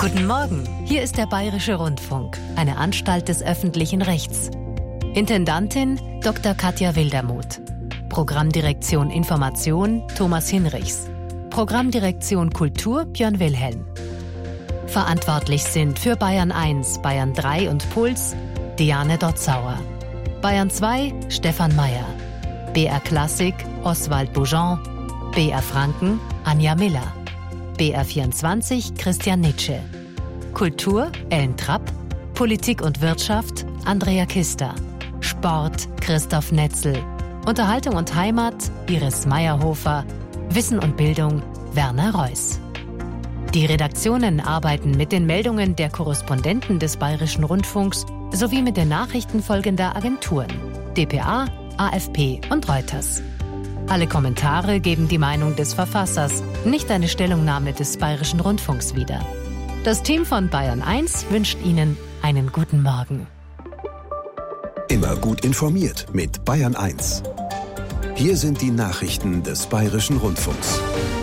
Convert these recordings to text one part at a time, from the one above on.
Guten Morgen, hier ist der Bayerische Rundfunk, eine Anstalt des öffentlichen Rechts. Intendantin Dr. Katja Wildermuth. Programmdirektion Information Thomas Hinrichs. Programmdirektion Kultur Björn Wilhelm. Verantwortlich sind für Bayern 1, Bayern 3 und Puls Diane Dotzauer. Bayern 2 Stefan Mayer. BR Klassik Oswald Boujon. BR Franken Anja Miller. BR 24 Christian Nitsche. Kultur Ellen Trapp. Politik und Wirtschaft Andrea Kister. Sport Christoph Netzel. Unterhaltung und Heimat Iris Meyerhofer. Wissen und Bildung Werner Reuss. Die Redaktionen arbeiten mit den Meldungen der Korrespondenten des Bayerischen Rundfunks sowie mit den Nachrichten folgender Agenturen: dpa, AFP und Reuters. Alle Kommentare geben die Meinung des Verfassers, nicht eine Stellungnahme des Bayerischen Rundfunks wieder. Das Team von Bayern 1 wünscht Ihnen einen guten Morgen. Immer gut informiert mit Bayern 1. Hier sind die Nachrichten des Bayerischen Rundfunks.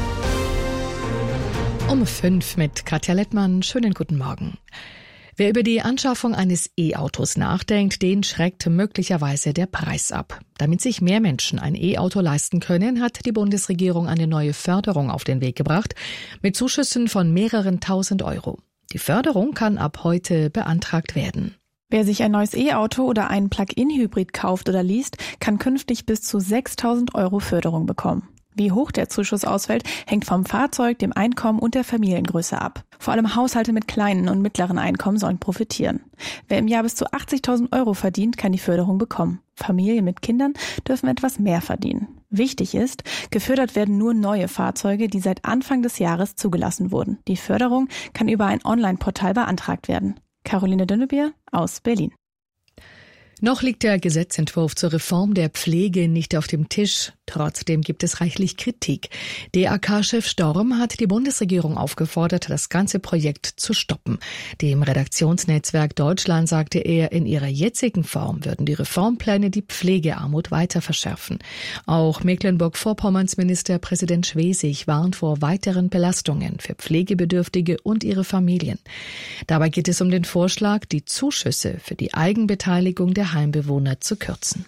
Um 5 mit Katja Lettmann. Schönen guten Morgen. Wer über die Anschaffung eines E-Autos nachdenkt, den schreckt möglicherweise der Preis ab. Damit sich mehr Menschen ein E-Auto leisten können, hat die Bundesregierung eine neue Förderung auf den Weg gebracht, mit Zuschüssen von mehreren tausend Euro. Die Förderung kann ab heute beantragt werden. Wer sich ein neues E-Auto oder einen Plug-in-Hybrid kauft oder least, kann künftig bis zu 6.000 Euro Förderung bekommen. Wie hoch der Zuschuss ausfällt, hängt vom Fahrzeug, dem Einkommen und der Familiengröße ab. Vor allem Haushalte mit kleinen und mittleren Einkommen sollen profitieren. Wer im Jahr bis zu 80.000 Euro verdient, kann die Förderung bekommen. Familien mit Kindern dürfen etwas mehr verdienen. Wichtig ist, gefördert werden nur neue Fahrzeuge, die seit Anfang des Jahres zugelassen wurden. Die Förderung kann über ein Online-Portal beantragt werden. Caroline Dünnebier aus Berlin. Noch liegt der Gesetzentwurf zur Reform der Pflege nicht auf dem Tisch. Trotzdem gibt es reichlich Kritik. DAK-Chef Storm hat die Bundesregierung aufgefordert, das ganze Projekt zu stoppen. Dem Redaktionsnetzwerk Deutschland sagte er, in ihrer jetzigen Form würden die Reformpläne die Pflegearmut weiter verschärfen. Auch Mecklenburg-Vorpommerns Ministerpräsident Schwesig warnt vor weiteren Belastungen für Pflegebedürftige und ihre Familien. Dabei geht es um den Vorschlag, die Zuschüsse für die Eigenbeteiligung der Heimbewohner zu kürzen.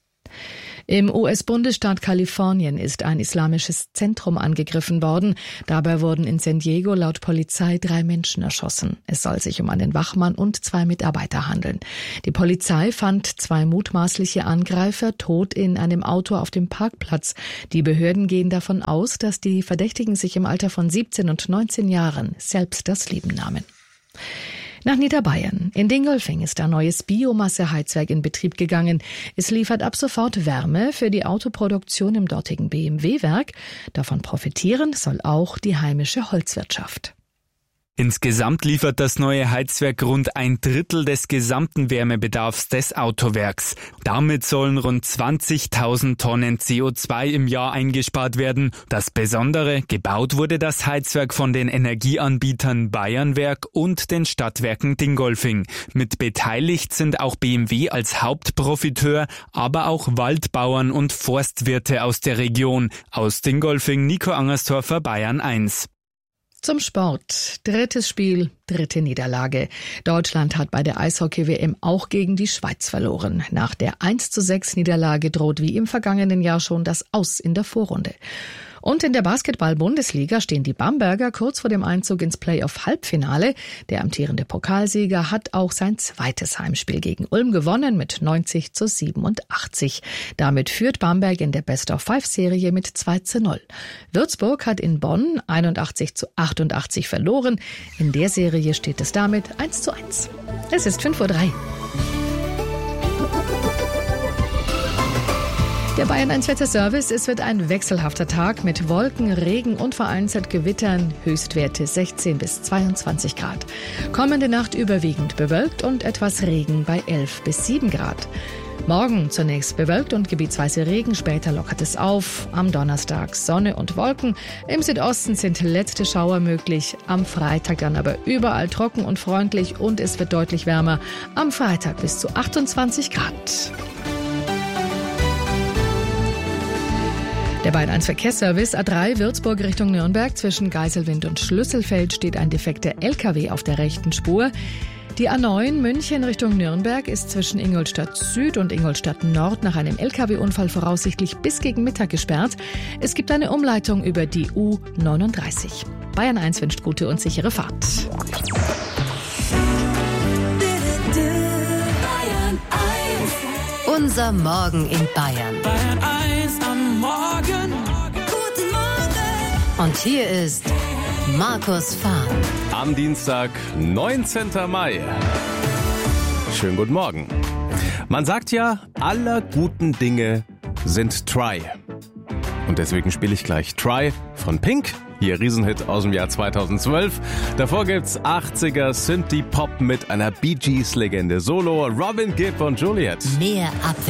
Im US-Bundesstaat Kalifornien ist ein islamisches Zentrum angegriffen worden. Dabei wurden in San Diego laut Polizei 3 Menschen erschossen. Es soll sich um einen Wachmann und 2 Mitarbeiter handeln. Die Polizei fand 2 mutmaßliche Angreifer tot in einem Auto auf dem Parkplatz. Die Behörden gehen davon aus, dass die Verdächtigen sich im Alter von 17 und 19 Jahren selbst das Leben nahmen. Nach Niederbayern. In Dingolfing ist ein neues Biomasseheizwerk in Betrieb gegangen. Es liefert ab sofort Wärme für die Autoproduktion im dortigen BMW-Werk. Davon profitieren soll auch die heimische Holzwirtschaft. Insgesamt liefert das neue Heizwerk rund 1/3 des gesamten Wärmebedarfs des Autowerks. Damit sollen rund 20.000 Tonnen CO2 im Jahr eingespart werden. Das Besondere, gebaut wurde das Heizwerk von den Energieanbietern Bayernwerk und den Stadtwerken Dingolfing. Mit beteiligt sind auch BMW als Hauptprofiteur, aber auch Waldbauern und Forstwirte aus der Region. Aus Dingolfing, Nico Angersdorfer, Bayern 1. Zum Sport. 3. Spiel, 3. Niederlage. Deutschland hat bei der Eishockey-WM auch gegen die Schweiz verloren. Nach der 1:6 Niederlage droht wie im vergangenen Jahr schon das Aus in der Vorrunde. Und in der Basketball-Bundesliga stehen die Bamberger kurz vor dem Einzug ins Playoff-Halbfinale. Der amtierende Pokalsieger hat auch sein zweites Heimspiel gegen Ulm gewonnen mit 90:87. Damit führt Bamberg in der Best-of-5-Serie mit 2:0. Würzburg hat in Bonn 81:88 verloren. In der Serie steht es damit 1:1. Es ist 5:03 Uhr. Der Bayern 1 Wetterservice. Es wird ein wechselhafter Tag mit Wolken, Regen und vereinzelt Gewittern. Höchstwerte 16 bis 22 Grad. Kommende Nacht überwiegend bewölkt und etwas Regen bei 11 bis 7 Grad. Morgen zunächst bewölkt und gebietsweise Regen, später lockert es auf. Am Donnerstag Sonne und Wolken. Im Südosten sind letzte Schauer möglich. Am Freitag dann aber überall trocken und freundlich und es wird deutlich wärmer. Am Freitag bis zu 28 Grad. Der Der Bayern 1 Verkehrsservice A3 Würzburg Richtung Nürnberg. Zwischen Geiselwind und Schlüsselfeld steht ein defekter LKW auf der rechten Spur. Die A9 München Richtung Nürnberg ist zwischen Ingolstadt Süd und Ingolstadt Nord nach einem LKW-Unfall voraussichtlich bis gegen Mittag gesperrt. Es gibt eine Umleitung über die U39. Bayern 1 wünscht gute und sichere Fahrt. Unser Morgen in Bayern. Bayern 1 am Morgen. Guten Morgen. Und hier ist Markus Fahn. Am Dienstag, 19. Mai. Schönen guten Morgen. Man sagt ja, aller guten Dinge sind Try. Und deswegen spiele ich gleich Try von Pink. Hier Riesenhit aus dem Jahr 2012. Davor gibt's 80er Synthie-Pop mit einer Bee Gees-Legende. Solo, Robin Gibb und Juliet. Mehr Abwechslung.